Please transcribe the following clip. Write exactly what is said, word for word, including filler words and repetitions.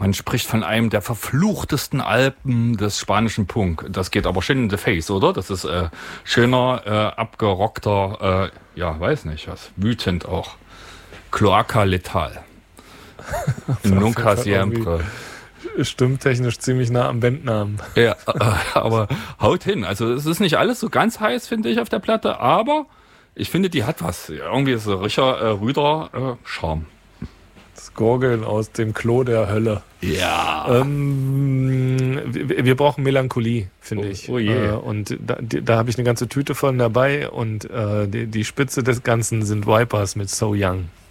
Man spricht von einem der verfluchtesten Alben des spanischen Punk. Das geht aber schön in the face, oder? Das ist äh, schöner, äh, abgerockter, äh, ja, weiß nicht was, wütend auch. Cloaca Letal. Nunca siempre. Stimmtechnisch ziemlich nah am Bandnamen. Ja, äh, aber haut hin. Also es ist nicht alles so ganz heiß, finde ich, auf der Platte, aber ich finde, die hat was. Irgendwie ist so Richard äh, Rüder äh, Charme. Gurgeln aus dem Klo der Hölle. Ja. Ähm, wir, wir brauchen Melancholie, finde oh, ich. Oh je. Äh, und da, da habe ich eine ganze Tüte von dabei und äh, die, die Spitze des Ganzen sind Vipers mit So Young.